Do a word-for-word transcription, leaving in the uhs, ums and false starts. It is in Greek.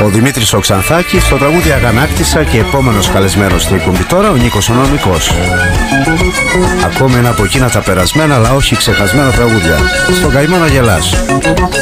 Ο Δημήτρης ο Ξανθάκης, στο τραγούδι Αγανάκτησα, και επόμενος καλεσμένος στην εκπομπή τώρα ο Νίκος ο Νομικός. Ακόμη ένα από εκείνα τα περασμένα αλλά όχι ξεχασμένα τραγούδια. Στον καημό να γελάς.